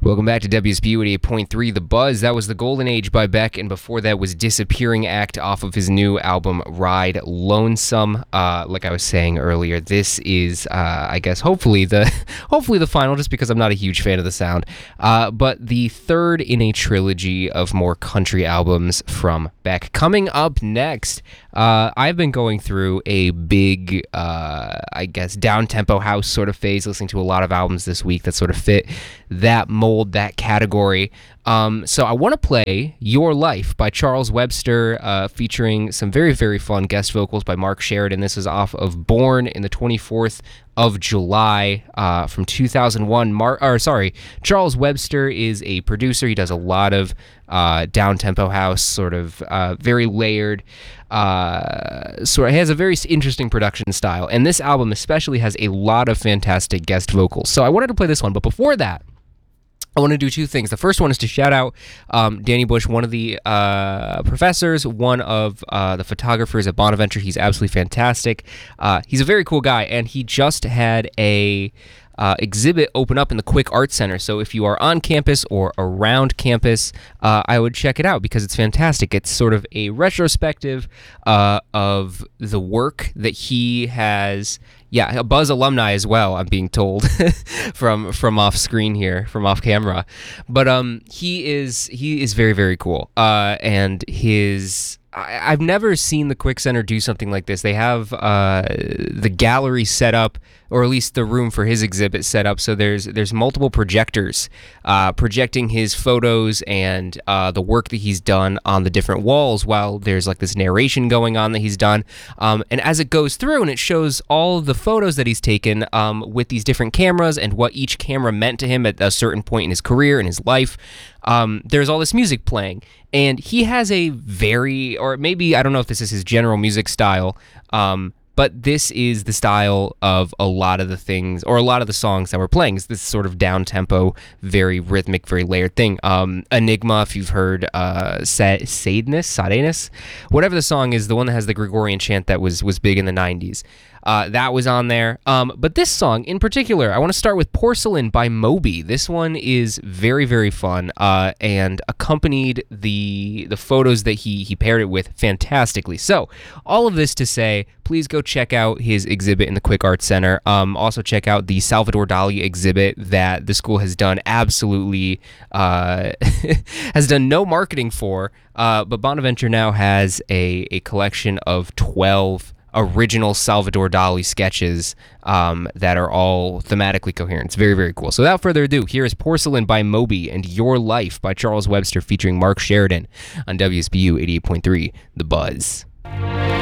Welcome back to WSBU 88.3 The Buzz. That was The Golden Age by Beck, and before that was Disappearing Act off of his new album, Ride Lonesome. Like I was saying earlier, this is, I guess, hopefully the final, just because I'm not a huge fan of the sound, but the third in a trilogy of more country albums from Beck. Coming up next, I've been going through a big, I guess, down-tempo house sort of phase, listening to a lot of albums this week that sort of fit that mold, that category. So I want to play Your Life by Charles Webster, featuring some very, very fun guest vocals by Mark Sheridan. This is off of Born in the 24th of July from 2001. Charles Webster is a producer. He does a lot of down-tempo house, sort of very layered. He has a very interesting production style, and this album especially has a lot of fantastic guest vocals. So I wanted to play this one, but before that, I want to do two things. The first one is to shout out Danny Bush, one of the professors, one of the photographers at Bonaventure. He's absolutely fantastic. He's a very cool guy, and he just had a exhibit open up in the Quick Art Center. So if you are on campus or around campus, I would check it out because it's fantastic. It's sort of a retrospective of the work that he has. Yeah, a Buzz alumni as well, I'm being told, from off screen here, from off camera. But he is very, very cool. And I've never seen the Quick Center do something like this. They have the gallery set up, or at least the room for his exhibit set up, so there's multiple projectors projecting his photos and the work that he's done on the different walls, while there's like this narration going on that he's done. And as it goes through and it shows all of the photos that he's taken with these different cameras and what each camera meant to him at a certain point in his career and his life, there's all this music playing. And he has a very, or maybe, I don't know if this is his general music style, but this is the style of a lot of the things, or a lot of the songs that we're playing, is this sort of down-tempo, very rhythmic, very layered thing. Enigma, if you've heard Sadeness, whatever the song is, the one that has the Gregorian chant that was big in the 90s. That was on there. But this song in particular, I want to start with Porcelain by Moby. This one is very, very fun and accompanied the photos that he paired it with fantastically. So all of this to say, please go check out his exhibit in the Quick Arts Center. Also check out the Salvador Dali exhibit that the school has done absolutely, has done no marketing for, but Bonaventure now has a collection of 12 original Salvador Dali sketches that are all thematically coherent. It's very, very cool. So without further ado, here is Porcelain by Moby and Your Life by Charles Webster featuring Mark Sheridan on WSBU 88.3 The Buzz.